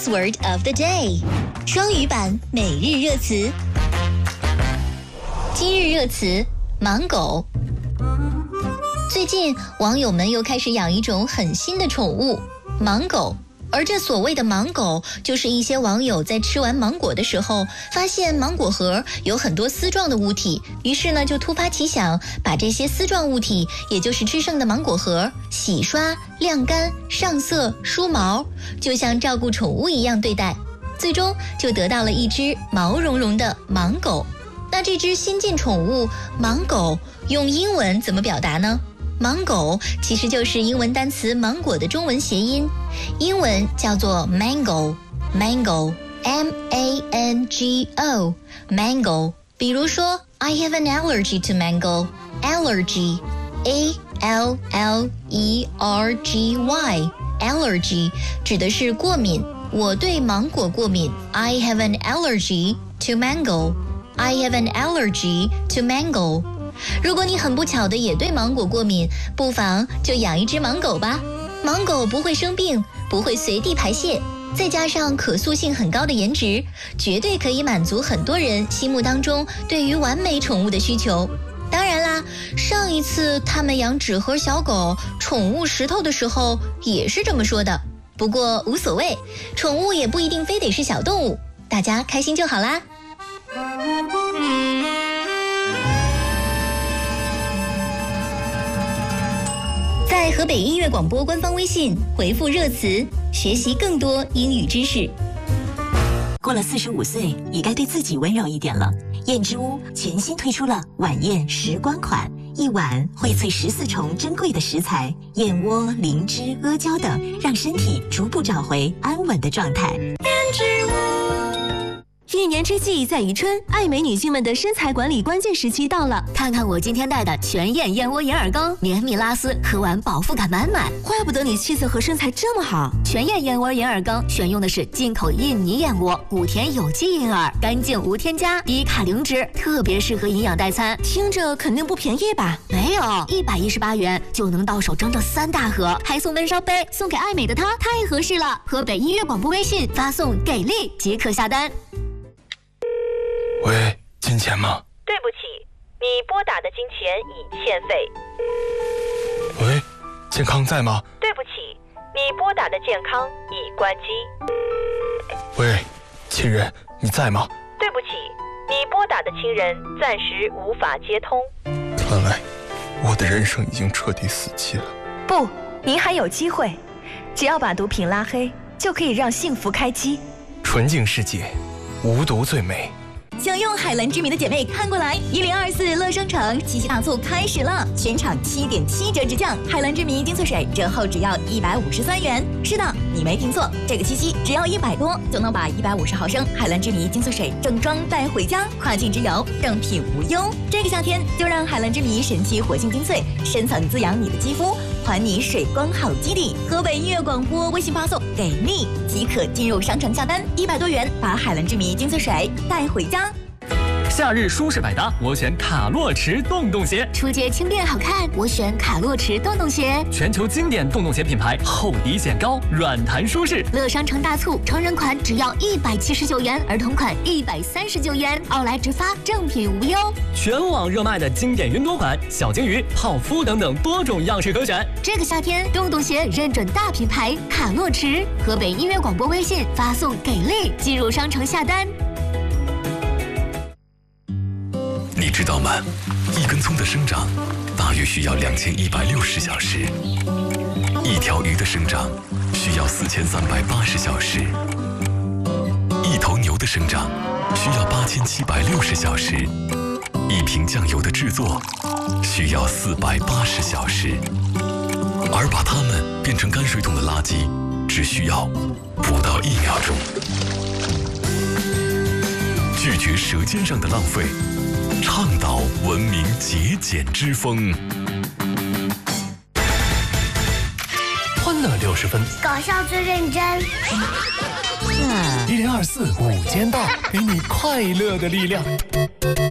Buzzword of the day， 双语版每日热词。今日热词：盲狗。最近，网友们又开始养一种很新的宠物——盲狗。而这所谓的盲狗，就是一些网友在吃完芒果的时候，发现芒果核有很多丝状的物体，于是呢就突发奇想，把这些丝状物体，也就是吃剩的芒果核，洗刷、晾干、上色、梳毛，就像照顾宠物一样对待，最终就得到了一只毛茸茸的盲狗。那这只新晋宠物盲狗用英文怎么表达呢？盲狗其实就是英文单词芒果的中文谐音，英文叫做 mango， M-A-N-G-O mango。比如说 I have an allergy to mango， allergy A-L-L-E-R-G-Y allergy 指的是过敏，我对芒果过敏 I have an allergy to mango， I have an allergy to mango。如果你很不巧的也对芒果过敏，不妨就养一只盲狗吧。盲狗不会生病，不会随地排泄，再加上可塑性很高的颜值，绝对可以满足很多人心目当中对于完美宠物的需求。当然啦，上一次他们养纸盒小狗、宠物石头的时候也是这么说的。不过无所谓，宠物也不一定非得是小动物，大家开心就好啦。在河北音乐广播官方微信回复热词，学习更多英语知识。 过了45岁，也该对自己温柔一点了。燕之屋全新推出了晚宴时光款，一碗荟萃14重珍贵的食材，燕窝、灵芝、阿胶等，让身体逐步找回安稳的状态。燕之屋。 一年之计在于春，爱美女性们的身材管理关键时期到了。 看看我今天带的全燕燕窝银耳羹，绵密拉丝，喝完饱腹感满满。 怪不得你气色和身材这么好。 全燕燕窝银耳羹选用的是进口印尼燕窝，谷田有机银耳，干净无添加，低卡零脂，特别适合营养代餐。 听着肯定不便宜吧？ 没有，118元就能到手整整3大盒，还送温烧杯，送给爱美的她，太合适了。河北音乐广播微信发送“给力”即可下单。 喂，金钱吗？ 对不起，你拨打的金钱已欠费。 喂，健康在吗？ 对不起，你拨打的健康已关机。 喂，亲人，你在吗？ 对不起，你拨打的亲人暂时无法接通。 看来我的人生已经彻底死机了。 不，您还有机会，只要把毒品拉黑，就可以让幸福开机。 纯净世界，无毒最美。 想用海蓝之谜的姐妹看过来，1024乐商城七夕大促开始了，全场7.7折直降，海蓝之谜精粹水折后只要153元。是的，你没听错，这个七夕只要100多就能把150毫升海蓝之谜精粹水正装带回家，跨境之游正品无忧。这个夏天就让海蓝之谜神奇活性精粹深层滋养你的肌肤，还你水光好基底。河北音乐广播微信发送“给力”即可进入商城下单，100多元把海蓝之谜精粹水带回家。 夏日舒适百搭，我选卡洛驰洞洞鞋。 初阶轻便好看，我选卡洛驰洞洞鞋。 全球经典洞洞鞋品牌，厚底显高，软弹舒适。 乐商城大促，成人款只要179元，儿童款139元，奥莱直发，正品无忧。 全网热卖的经典云朵款、小金鱼、泡芙等等多种样式可选。 这个夏天，洞洞鞋认准大品牌卡洛驰。河北音乐广播微信发送“给力”进入商城下单。 你知道吗？一根葱的生长大约需要2160小时，一条鱼的生长需要4380小时，一头牛的生长需要8760小时，一瓶酱油的制作需要480小时，而把它们变成泔水桶的垃圾只需要不到1秒钟。拒绝舌尖上的浪费，倡导文明节俭之风。 欢乐60分， 搞笑最认真。 1024午间到，给你快乐的力量。